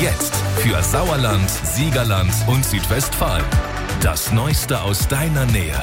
Jetzt für Sauerland, Siegerland und Südwestfalen. Das Neueste aus deiner Nähe.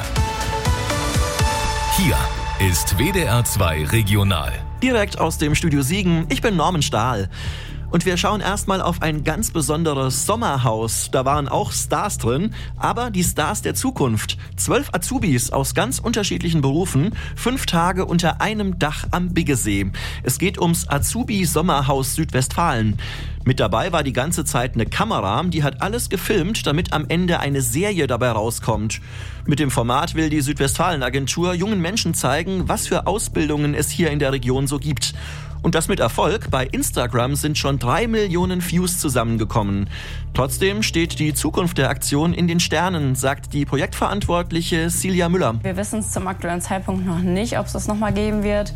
Hier ist WDR 2 Regional. Direkt aus dem Studio Siegen, ich bin Norman Stahl. Und wir schauen erstmal auf ein ganz besonderes Sommerhaus. Da waren auch Stars drin, aber die Stars der Zukunft. 12 Azubis aus ganz unterschiedlichen Berufen, 5 Tage unter einem Dach am Biggesee. Es geht ums Azubi-Sommerhaus Südwestfalen. Mit dabei war die ganze Zeit eine Kamera, die hat alles gefilmt, damit am Ende eine Serie dabei rauskommt. Mit dem Format will die Südwestfalen-Agentur jungen Menschen zeigen, was für Ausbildungen es hier in der Region so gibt. Und das mit Erfolg. Bei Instagram sind schon 3 Millionen Views zusammengekommen. Trotzdem steht die Zukunft der Aktion in den Sternen, sagt die Projektverantwortliche Silja Müller. Wir wissen es zum aktuellen Zeitpunkt noch nicht, ob es das nochmal geben wird.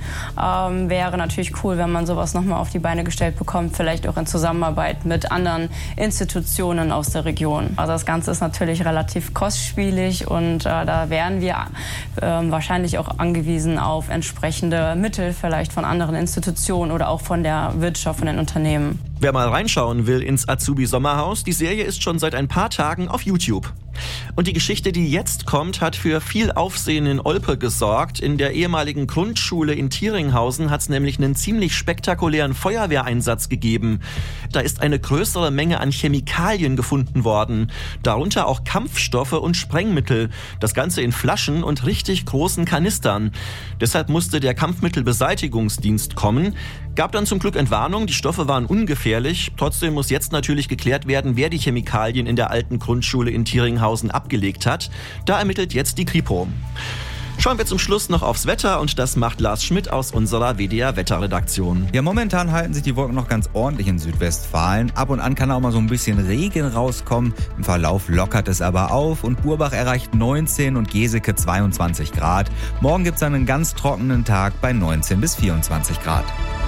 Wäre natürlich cool, wenn man sowas nochmal auf die Beine gestellt bekommt, vielleicht auch in Zusammenarbeit mit anderen Institutionen aus der Region. Also das Ganze ist natürlich relativ kostspielig und da wären wir wahrscheinlich auch angewiesen auf entsprechende Mittel, vielleicht von anderen Institutionen oder auch von der Wirtschaft, von den Unternehmen. Wer mal reinschauen will ins Azubi-Sommerhaus, die Serie ist schon seit ein paar Tagen auf YouTube. Und die Geschichte, die jetzt kommt, hat für viel Aufsehen in Olpe gesorgt. In der ehemaligen Grundschule in Thieringhausen hat es nämlich einen ziemlich spektakulären Feuerwehreinsatz gegeben. Da ist eine größere Menge an Chemikalien gefunden worden, darunter auch Kampfstoffe und Sprengmittel. Das Ganze in Flaschen und richtig großen Kanistern. Deshalb musste der Kampfmittelbeseitigungsdienst kommen. Gab dann zum Glück Entwarnung, die Stoffe waren ungefährlich. Trotzdem muss jetzt natürlich geklärt werden, wer die Chemikalien in der alten Grundschule in Thieringhausen abgelegt hat. Da ermittelt jetzt die Kripo. Schauen wir zum Schluss noch aufs Wetter und das macht Lars Schmidt aus unserer WDR-Wetterredaktion. Ja, momentan halten sich die Wolken noch ganz ordentlich in Südwestfalen. Ab und an kann auch mal so ein bisschen Regen rauskommen. Im Verlauf lockert es aber auf und Burbach erreicht 19 und Geseke 22 Grad. Morgen gibt es einen ganz trockenen Tag bei 19 bis 24 Grad.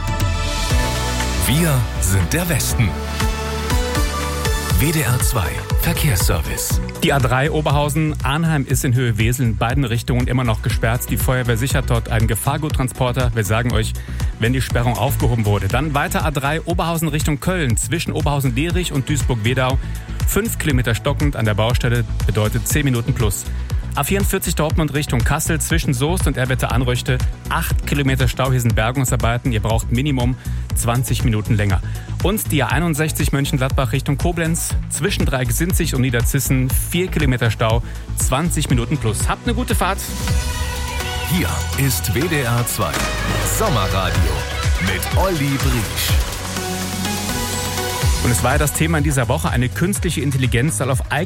Wir sind der Westen. WDR 2 Verkehrsservice. Die A3 Oberhausen-Arnheim ist in Höhe Wesel in beiden Richtungen immer noch gesperrt. Die Feuerwehr sichert dort einen Gefahrguttransporter. Wir sagen euch, wenn die Sperrung aufgehoben wurde. Dann weiter A3 Oberhausen Richtung Köln zwischen Oberhausen-Derich und Duisburg-Wedau. 5 Kilometer stockend an der Baustelle bedeutet 10 Minuten plus. A44 Dortmund Richtung Kassel zwischen Soest und Erbetter-Anröchte. 8 Kilometer Stau, hier sind Bergungsarbeiten. Ihr braucht Minimum 20 Minuten länger. Und die A61 Mönchengladbach Richtung Koblenz zwischen Dreieck-Sinzig und Niederzissen. 4 Kilometer Stau, 20 Minuten plus. Habt eine gute Fahrt. Hier ist WDR 2 Sommerradio mit Olli Briesch. Und es war ja das Thema in dieser Woche. Eine künstliche Intelligenz soll auf